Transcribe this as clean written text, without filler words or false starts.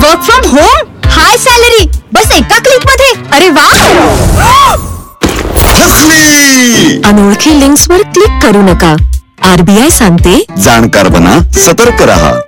Work from home, high salary, बस एका click मध्ये. अरे वा. अनोळखी लिंक्स वर क्लिक करू नका. RBI सांगते, जाणकार बना, सतर्क रहा.